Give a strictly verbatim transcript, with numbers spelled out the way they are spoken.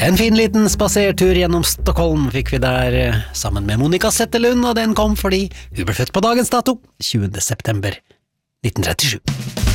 En fin liten spasertur gjennom Stockholm fikk vi der sammen med Monica Zetterlund, og den kom fordi hun ble født på dagens dato, tjuende september nitten trettisju.